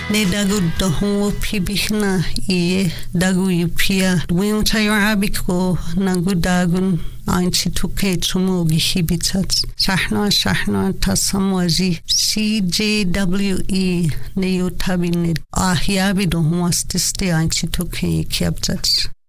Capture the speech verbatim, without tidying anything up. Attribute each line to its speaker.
Speaker 1: Ne dagu dohu pibihna I dagu yupia. Wim tayo abiko nagu dagun Ainchi tuke chumu gihibitat. Shahna shahna tasamwaji C J W E ne yotabinid. Ahyabi dohu astiste ainchi tuke kiabtat.